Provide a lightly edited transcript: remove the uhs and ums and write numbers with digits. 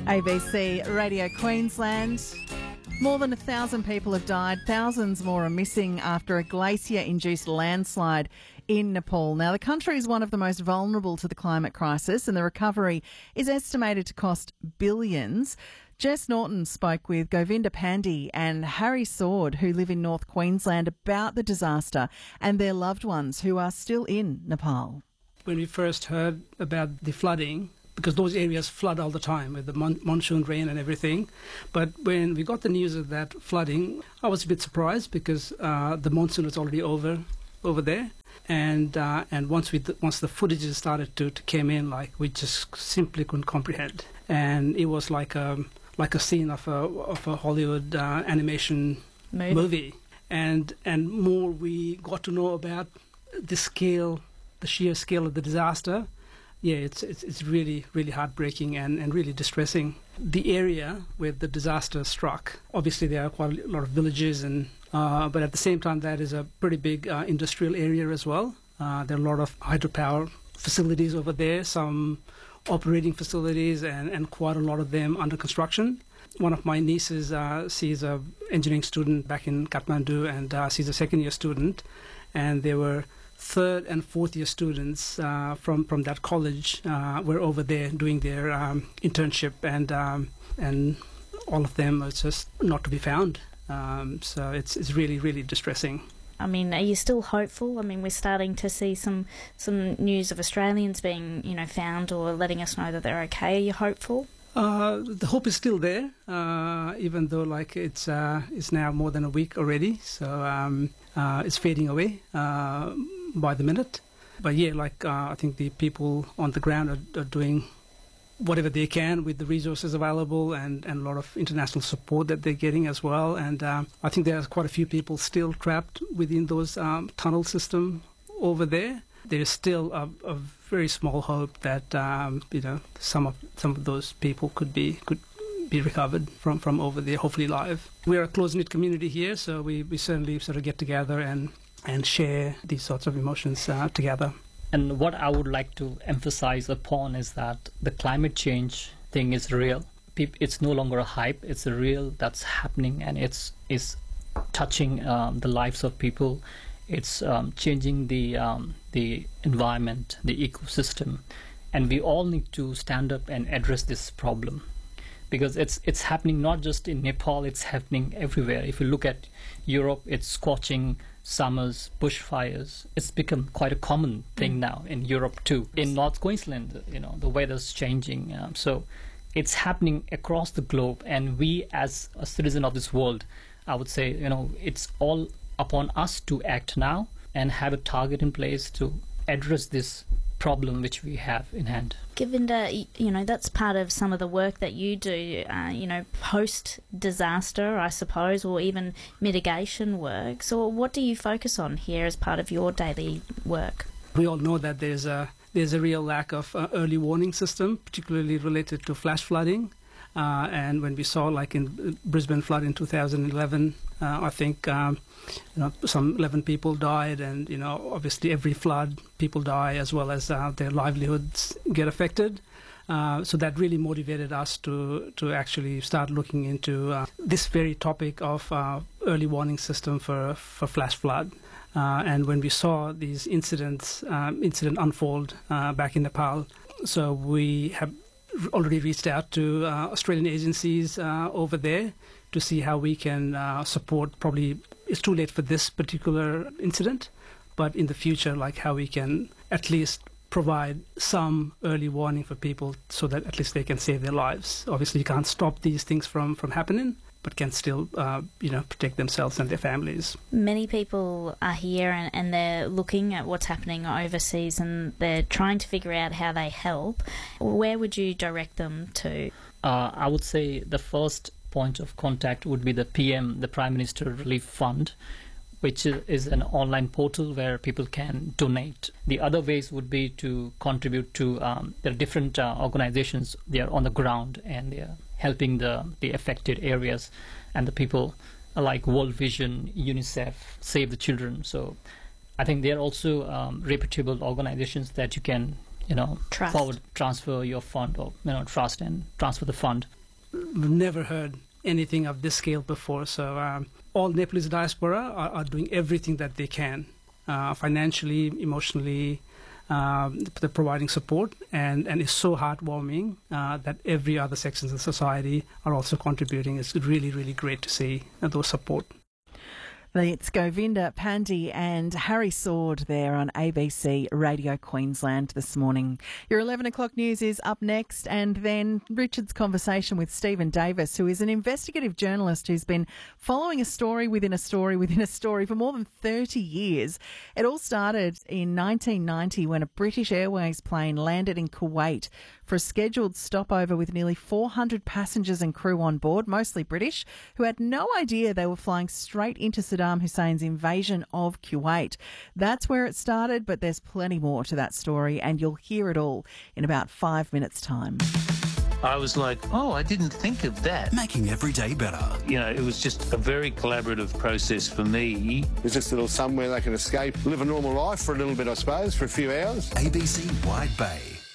ABC Radio Queensland. More than 1,000 people have died. Thousands more are missing after a glacier-induced landslide in Nepal. Now, the country is one of the most vulnerable to the climate crisis, and the recovery is estimated to cost billions. Jess Norton spoke with Govinda Pandey and Harry Sword, who live in North Queensland, about the disaster and their loved ones who are still in Nepal. When we first heard about the flooding, because those areas flood all the time with the monsoon rain and everything. But when we got the news of that flooding, I was a bit surprised because the monsoon was already over there. And once the footage started to came in, like, we just simply couldn't comprehend. And it was like a scene of a Hollywood animation movie. And more we got to know about the sheer scale of the disaster. Yeah, it's really, really heartbreaking and really distressing. The area where the disaster struck, obviously there are quite a lot of villages, but at the same time that is a pretty big industrial area as well. There are a lot of hydropower facilities over there, some operating facilities, and quite a lot of them under construction. One of my nieces, she's an engineering student back in Kathmandu, and she's a second-year student, and there were third and fourth year students from that college were over there doing their internship, and all of them are just not to be found. So it's really, really distressing. I mean, are you still hopeful? I mean, we're starting to see some news of Australians being, found or letting us know that they're okay. Are you hopeful? The hope is still there, even though it's now more than a week already. So it's fading away by the minute. But yeah, I think the people on the ground are doing whatever they can with the resources available and a lot of international support that they're getting as well. And I think there's quite a few people still trapped within those tunnel system over there. There's still a very small hope that some of those people could be recovered from over there, hopefully alive. We're a close-knit community here, so we certainly sort of get together and share these sorts of emotions together. And what I would like to emphasize upon is that the climate change thing is real. It's no longer a hype. It's a real that's happening, and it's touching the lives of people. It's changing the environment, the ecosystem, and we all need to stand up and address this problem, because it's happening not just in Nepal, it's happening everywhere. If you look at Europe, it's scorching summers, bushfires. It's become quite a common thing now in Europe too. In North Queensland, the weather's changing. So it's happening across the globe, and we as a citizen of this world, I would say, it's all upon us to act now and have a target in place to address this problem which we have in hand. Govinda, that's part of some of the work that you do, post-disaster, I suppose, or even mitigation work. So what do you focus on here as part of your daily work? We all know that there's a real lack of early warning system, particularly related to flash flooding. And when we saw, in Brisbane flood in 2011, I think some 11 people died, and obviously every flood people die as well as their livelihoods get affected. So that really motivated us to actually start looking into this very topic of early warning system for flash flood. And when we saw these incident unfold back in Nepal, so we have already reached out to Australian agencies over there to see how we can support. Probably it's too late for this particular incident, but in the future, how we can at least provide some early warning for people so that at least they can save their lives. Obviously, you can't stop these things from happening, but can still, protect themselves and their families. Many people are here and they're looking at what's happening overseas, and they're trying to figure out how they help. Where would you direct them to? I would say the first point of contact would be the PM, the Prime Minister Relief Fund, which is an online portal where people can donate. The other ways would be to contribute to, there are different organizations, they are on the ground and they are helping the affected areas and the people like World Vision, UNICEF, Save the Children. So I think they are also reputable organizations that you can, Trust. forward transfer your fund or, trust and transfer the fund. we've never heard anything of this scale before. So all Nepalese diaspora are doing everything that they can, financially, emotionally. They're providing support, and it's so heartwarming that every other sections of society are also contributing. It's really, really great to see those support. It's Govinda Pandey and Harry Sword there on ABC Radio Queensland this morning. Your 11 o'clock news is up next, and then Richard's conversation with Stephen Davis, who is an investigative journalist who's been following a story within a story within a story for more than 30 years. It all started in 1990 when a British Airways plane landed in Kuwait for a scheduled stopover with nearly 400 passengers and crew on board, mostly British, who had no idea they were flying straight into Saddam Hussein's invasion of Kuwait. That's where it started, but there's plenty more to that story, and you'll hear it all in about 5 minutes' time. I was like, oh, I didn't think of that. Making every day better. You know, it was just a very collaborative process for me. There's just a little somewhere they can escape, live a normal life for a little bit, I suppose, for a few hours. ABC Wide Bay.